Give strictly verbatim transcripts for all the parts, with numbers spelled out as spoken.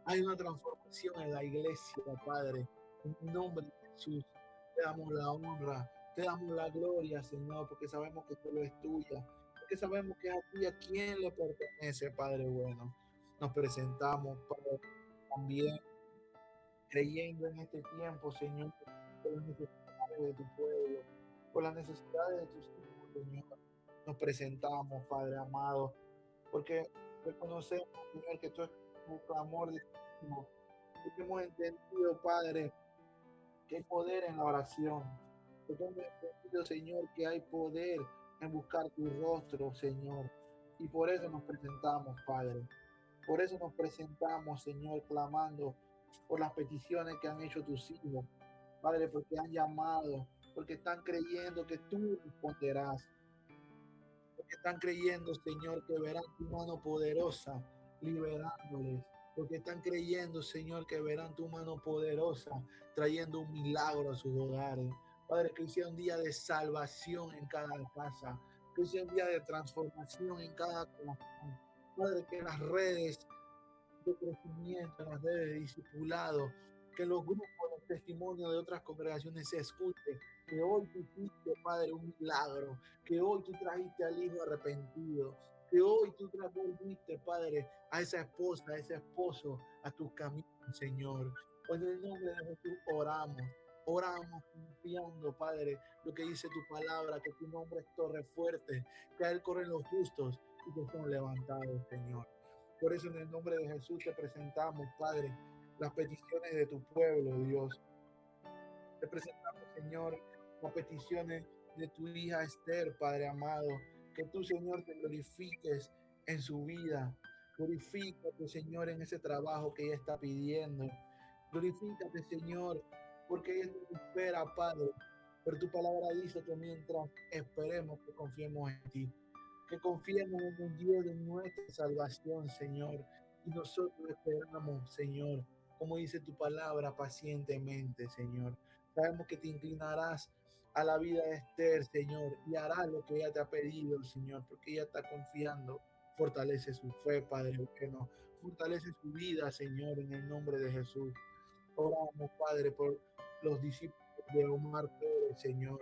Hay una transformación en la iglesia, Padre. En el nombre de Jesús, te damos la honra, te damos la gloria, Señor, porque sabemos que solo es tuya, porque sabemos que a ti, a quién le pertenece, Padre bueno. Nos presentamos, Padre, también creyendo en este tiempo, Señor, por las necesidades de tu pueblo, por las necesidades de tus hijos, Señor. Nos presentamos, Padre amado, porque reconocemos, Señor, que tú es un clamor de tu hijo, porque hemos entendido, Padre, que hay poder en la oración, porque hemos entendido, Señor, que hay poder en buscar tu rostro, Señor, y por eso nos presentamos, Padre. Por eso nos presentamos, Señor, clamando por las peticiones que han hecho tus hijos, Padre, porque han llamado, porque están creyendo que tú responderás, porque están creyendo, Señor, que verán tu mano poderosa liberándoles, porque están creyendo, Señor, que verán tu mano poderosa trayendo un milagro a sus hogares. Padre, que hoy sea un día de salvación en cada casa, que hoy sea un día de transformación en cada corazón. Padre, que las redes de crecimiento, en las redes de discipulado, que los grupos, los testimonios de otras congregaciones se escuchen, que hoy tú hiciste, Padre, un milagro, que hoy tú trajiste al hijo arrepentido, que hoy tú volviste, Padre, a esa esposa, a ese esposo, a tus caminos, Señor. Hoy en el nombre de Jesús oramos, oramos confiando, Padre, lo que dice tu palabra, que tu nombre es torre fuerte, que a él corren los justos y que son levantados, Señor. Por eso en el nombre de Jesús te presentamos, Padre, las peticiones de tu pueblo, Dios. Te presentamos, Señor, las peticiones de tu hija Esther, Padre amado. Que tú, Señor, te glorifiques en su vida. Glorifícate, Señor, en ese trabajo que ella está pidiendo. Glorifícate, Señor, porque ella te espera, Padre. Pero tu palabra dice que mientras esperemos, que confiemos en ti. Que confiemos en un Dios de nuestra salvación, Señor. Y nosotros esperamos, Señor, como dice tu palabra, pacientemente, Señor. Sabemos que te inclinarás a la vida de Esther, Señor, y harás lo que ella te ha pedido, Señor, porque ella está confiando. Fortalece su fe, Padre bueno. Fortalece su vida, Señor, en el nombre de Jesús. Oramos, Padre, por los discípulos de Omar Pérez, Señor.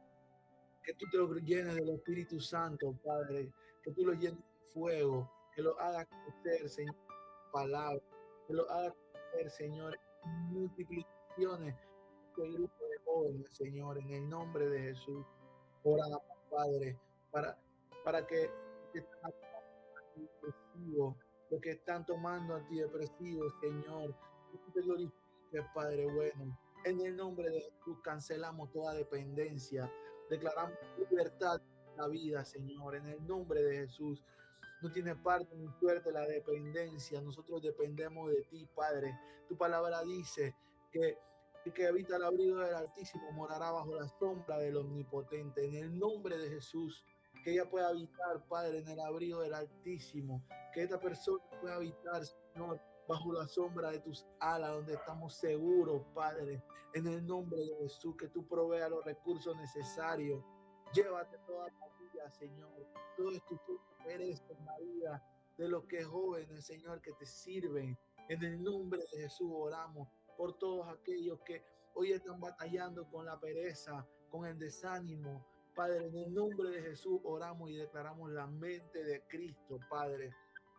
Que tú te lo llenes del Espíritu Santo, Padre, que tú lo llenes de fuego, que lo hagas crecer, Señor, palabra, que lo hagas crecer, Señor, en multiplicaciones de este grupo de jóvenes, Señor, en el nombre de Jesús. Oramos, Padre, para, para que los que están antidepresivos, los que están tomando antidepresivos, Señor, que tú te glorifiques, Padre bueno. En el nombre de Jesús cancelamos toda dependencia, declaramos libertad en la vida, Señor, en el nombre de Jesús. No tiene parte ni suerte la dependencia, nosotros dependemos de ti, Padre. Tu palabra dice que el que habita el abrigo del Altísimo morará bajo la sombra del Omnipotente. En el nombre de Jesús, que ella pueda habitar, Padre, en el abrigo del Altísimo, que esta persona pueda habitar, Señor, bajo la sombra de tus alas, donde estamos seguros, Padre, en el nombre de Jesús, que tú proveas los recursos necesarios. Llévate toda la vida, Señor. Todo es tu eres en la vida de los que es jóvenes, Señor, que te sirven. En el nombre de Jesús oramos por todos aquellos que hoy están batallando con la pereza, con el desánimo. Padre, en el nombre de Jesús oramos y declaramos la mente de Cristo, Padre.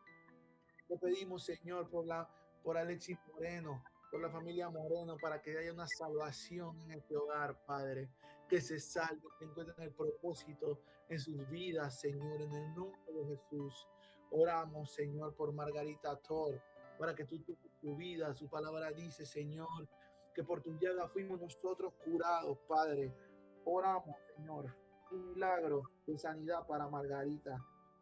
Te pedimos, Señor, por, la, por Alexis Moreno, por la familia Moreno, para que haya una salvación en este hogar, Padre, que se salve, que encuentren el propósito en sus vidas, Señor, en el nombre de Jesús. Oramos, Señor, por Margarita Tor, para que tú toques tu vida. Su palabra dice, Señor, que por tu llaga fuimos nosotros curados, Padre. Oramos, Señor, un milagro de sanidad para Margarita.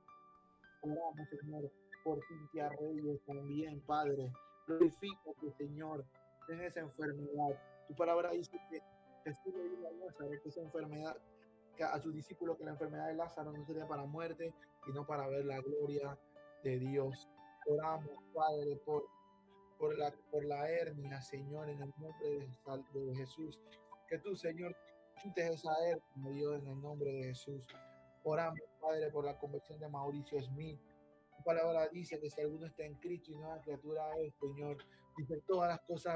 Oramos, Señor, por Cintia Reyes también, Padre. Glorifícate, Señor, en esa enfermedad. Tu palabra dice que Jesús le dijo a Lázaro que esa enfermedad, que a sus discípulos, que la enfermedad de Lázaro no sería para muerte, sino para ver la gloria de Dios. Oramos, Padre, por, por, la, por la hernia, Señor, en el nombre de, de Jesús. Que tú, Señor, quites esa hernia, Dios, en el nombre de Jesús. Oramos, Padre, por la conversión de Mauricio Smith. Tu palabra dice que si alguno está en Cristo y nueva criatura es, Señor, dice todas las cosas